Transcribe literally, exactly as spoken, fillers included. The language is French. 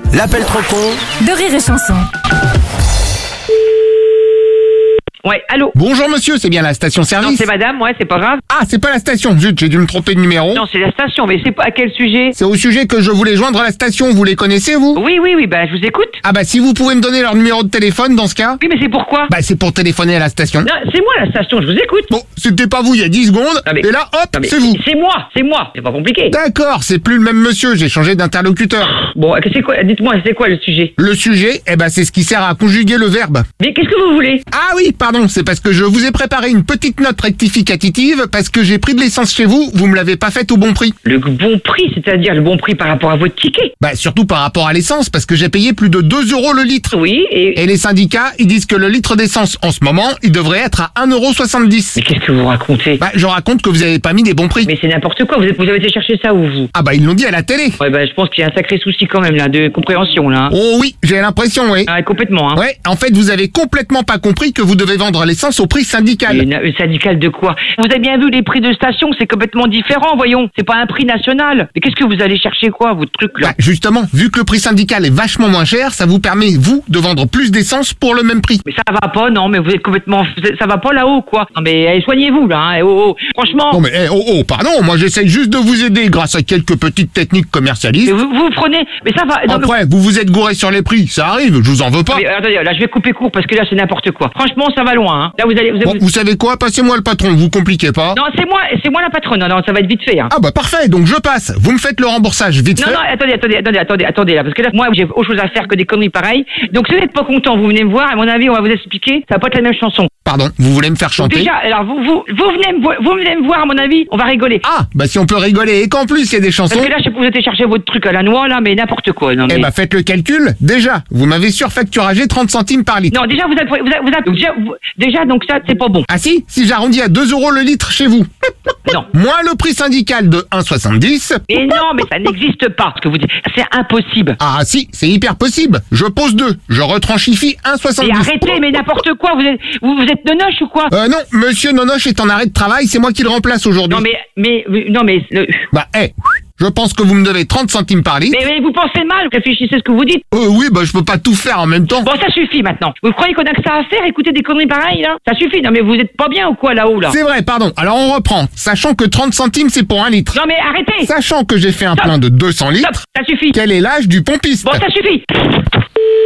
L'appel trop con de Rire et Chanson. Ouais, allô? Bonjour monsieur, c'est bien la station-service? Non, c'est madame, ouais, c'est pas grave. Ah, c'est pas la station, zut, j'ai dû me tromper de numéro. Non, c'est la station, mais c'est pas à quel sujet? C'est au sujet que je voulais joindre la station, vous les connaissez vous? Oui, oui, oui, bah je vous écoute. Ah bah si vous pouvez me donner leur numéro de téléphone dans ce cas. Oui, mais c'est pourquoi? Bah c'est pour téléphoner à la station. Non, c'est moi la station, je vous écoute. Bon, c'était pas vous il y a dix secondes, Non, mais- et là hop, Non, mais c'est vous. C'est moi, c'est moi, c'est pas compliqué. D'accord, c'est plus le même monsieur, j'ai changé d'interlocuteur. Bon, c'est quoi? Dites-moi, c'est quoi le sujet? Le sujet, eh ben c'est ce qui sert à conjuguer le verbe. Mais qu'est-ce que vous voulez? Ah oui, pardon, c'est parce que je vous ai préparé une petite note rectificative parce que j'ai pris de l'essence chez vous, vous me l'avez pas faite au bon prix. Le bon prix, c'est-à-dire le bon prix par rapport à votre ticket? Bah surtout par rapport à l'essence, parce que j'ai payé plus de deux euros le litre. Oui, et... Et les syndicats, ils disent que le litre d'essence, en ce moment, il devrait être à un euro soixante-dix. Mais qu'est-ce que vous racontez? Bah je raconte que vous avez pas mis des bons prix. Mais c'est n'importe quoi, vous, êtes, vous avez été chercher ça où, vous? Ah bah ils l'ont dit à la télé. Ouais, bah je pense qu'il y a un sacré souci quand même, là, de compréhension, là. Oh oui, j'ai l'impression, oui. Ah, complètement, hein. Ouais, en fait, vous avez complètement pas compris que vous devez vendre l'essence au prix syndical. Une, une syndicale de quoi? Vous avez bien vu les prix de station, c'est complètement différent, voyons. C'est pas un prix national. Mais qu'est-ce que vous allez chercher quoi, votre truc là? Bah justement, vu que le prix syndical est vachement moins cher, ça vous permet, vous, de vendre plus d'essence pour le même prix. Mais ça va pas, non, mais vous êtes complètement... Ça va pas là-haut, quoi. Non mais eh, soignez-vous, là, hein. Eh, oh, oh. Franchement... Non mais, eh, oh, oh, pardon, moi j'essaye juste de vous aider grâce à quelques petites techniques commercialistes. Mais vous, vous prenez... Mais ça va... non, mais- Après, vous vous êtes gouré sur les prix, ça arrive, je vous en veux pas. mais, attendez, là, je vais couper court parce que là, c'est n'importe quoi. Franchement, ça va loin, hein. Là, vous allez... Vous, Bon, vous- vous savez quoi, passez-moi le patron, vous compliquez pas. Non, c'est moi, c'est moi la patronne. Non, non, ça va être vite fait, hein. Ah bah parfait, donc je passe. Vous me faites le remboursage vite Non, fait. non, attendez, attendez, attendez, attendez, attendez, là, parce que là, moi, j'ai autre chose à faire que des conneries pareilles. Donc, si vous n'êtes pas content, vous venez me voir, à mon avis, on va vous expliquer, ça va pas être la même chanson. Pardon, vous voulez me faire Donc, chanter? déjà, alors, vous, vous, vous venez me voir, vous venez me voir, à mon avis, on va rigoler. Ah, bah si on peut rigoler et qu'en plus il y a des chansons. Parce que là, je sais pas, vous êtes chercher votre truc à la noix, là, mais n'importe quoi, non, mais... Eh bah faites le calcul. Déjà, vous m'avez surfacturagé trente centimes par litre. Non, déjà, vous êtes, vous êtes, vous êtes, donc, déjà, vous- déjà, donc ça, c'est pas bon. Ah si, si j'arrondis à deux euros le litre chez vous. Non. Moins le prix syndical de un soixante-dix. Mais non, mais ça n'existe pas, ce que vous dites. C'est impossible. Ah si, c'est hyper possible. Je pose deux, je retranchifie un Mais soixante-dix. arrêtez, mais n'importe quoi, vous êtes, vous, vous êtes nonoche ou quoi? Euh non, monsieur Nonoche est en arrêt de travail, c'est moi qui le remplace aujourd'hui. Non, mais, mais, non, mais, le- Bah eh, je pense que vous me devez trente centimes par litre. mais, mais vous pensez mal, réfléchissez ce que vous dites. Euh oui, bah je peux pas tout faire en même temps. Bon, ça suffit maintenant. Vous croyez qu'on a que ça à faire, écouter des conneries pareilles, là? Ça suffit, non, mais vous êtes pas bien ou quoi, là-haut, là? C'est vrai, pardon. Alors on reprend. Sachant que trente centimes c'est pour un litre. Non, mais arrêtez! Sachant que j'ai fait un Stop. plein de deux cents litres. Stop, ça suffit. Quel est l'âge du pompiste? Bon, ça suffit.